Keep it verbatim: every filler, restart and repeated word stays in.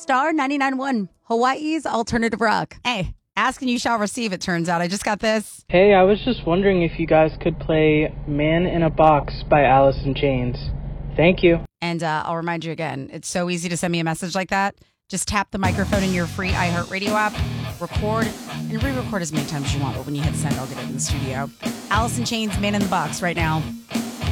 Star ninety-nine point one, Hawaii's alternative rock. Hey, ask and you shall receive, it turns out. I just got this. Hey, I was just wondering if you guys could play Man in a Box by Alice in Chains. Thank you. And uh, I'll remind you again, it's so easy to send me a message like that. Just tap the microphone in your free iHeartRadio app, record, and re-record as many times as you want. But when you hit send, I'll get it in the studio. Alice in Chains, Man in the Box right now.